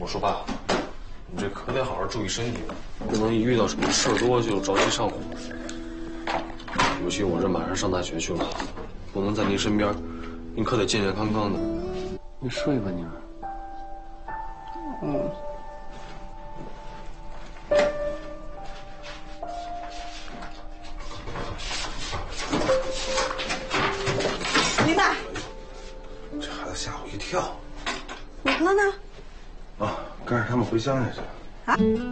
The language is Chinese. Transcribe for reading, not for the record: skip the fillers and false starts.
我说爸，你这可得好好注意身体，不能一遇到什么事多就着急上火。尤其我这马上上大学去了，不能在您身边，您可得健健康康的。你睡吧，妮儿。 嗯。林大， 这孩子吓我一跳。 你哥呢？ 啊，跟着他们回乡下去了。 啊。